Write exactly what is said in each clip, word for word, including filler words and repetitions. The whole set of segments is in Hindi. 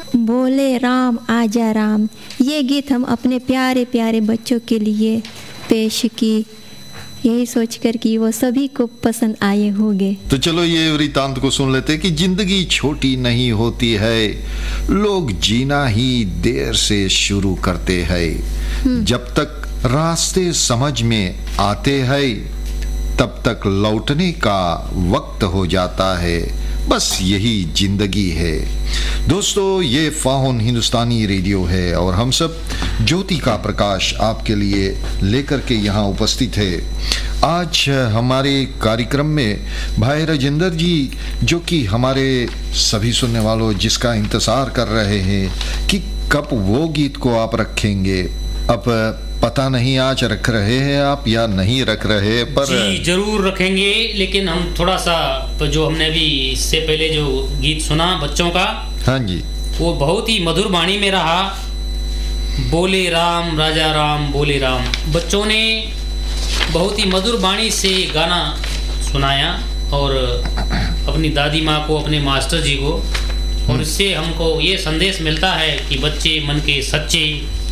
बोले राम आजा राम, ये गीत हम अपने प्यारे प्यारे बच्चों के लिए पेश की, यही सोचकर कि वो सभी को पसंद आए होंगे। तो चलो ये वृतांत को सुन लेते कि जिंदगी छोटी नहीं होती है, लोग जीना ही देर से शुरू करते हैं। जब तक रास्ते समझ में आते हैं तब तक लौटने का वक्त हो जाता है, बस यही जिंदगी है। दोस्तों, ये फाहुन हिंदुस्तानी रेडियो है और हम सब ज्योति का प्रकाश आपके लिए लेकर के यहाँ उपस्थित है। आज हमारे कार्यक्रम में भाई राजेंद्र जी, जो कि हमारे सभी सुनने वालों जिसका इंतजार कर रहे हैं कि कब वो गीत को आप रखेंगे, अब पता नहीं आज रख रहे हैं आप या नहीं रख रहे, पर जी जरूर रखेंगे। लेकिन हम थोड़ा सा तो जो हमने अभी इससे पहले जो गीत सुना बच्चों का, हाँ जी, वो बहुत ही मधुर वाणी में रहा। बोले राम राजा राम बोले राम, बच्चों ने बहुत ही मधुर वाणी से गाना सुनाया और अपनी दादी माँ को, अपने मास्टर जी को, और इससे हमको ये संदेश मिलता है कि बच्चे मन के सच्चे,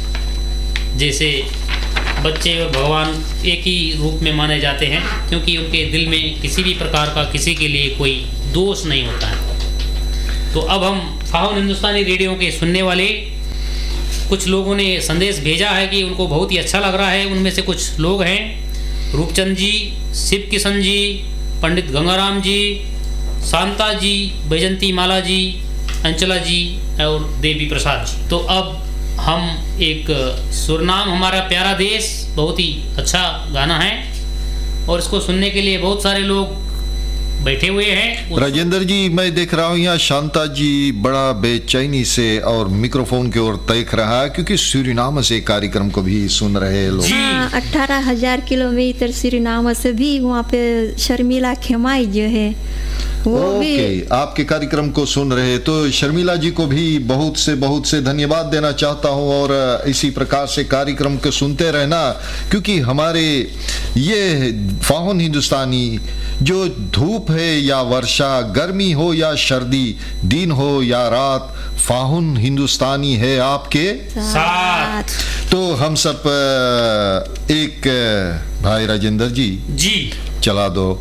जैसे बच्चे और भगवान एक ही रूप में माने जाते हैं, क्योंकि उनके दिल में किसी भी प्रकार का किसी के लिए कोई दोष नहीं होता है। तो अब हम फाहुन हिंदुस्तानी रेडियो के सुनने वाले कुछ लोगों ने संदेश भेजा है कि उनको बहुत ही अच्छा लग रहा है। उनमें से कुछ लोग हैं रूपचंद जी, शिव किशन जी, पंडित गंगाराम जी, शांता जी, बैजंती माला जी, अंचला जी और देवी प्रसाद जी। तो अब हम एक सुरनाम हमारा प्यारा देश, बहुत ही अच्छा गाना है और इसको सुनने के लिए बहुत सारे लोग बैठे हुए हैं। राजेंद्र जी, मैं देख रहा हूँ यहाँ शांता जी बड़ा बेचैनी से और मिक्रोफोन की ओर देख रहा है, क्योंकि सूरीनाम से कार्यक्रम को भी सुन रहे हैं लोग। हाँ, अठारह हजार किलोमीटर सूरीनाम से भी वहाँ पे शर्मिला खेमाई जो है वो ओके, भी आपके कार्यक्रम को सुन रहे, तो शर्मिला जी को भी बहुत से बहुत से धन्यवाद देना चाहता हूं और इसी प्रकार से कार्यक्रम को सुनते रहना, क्योंकि हमारे ये फाहुन हिंदुस्तानी, जो धूप है या वर्षा, गर्मी हो या सर्दी, दिन हो या रात, फाहुन हिंदुस्तानी है आपके साथ। तो हम सब एक भाई राजेंद्र जी जी चला दो।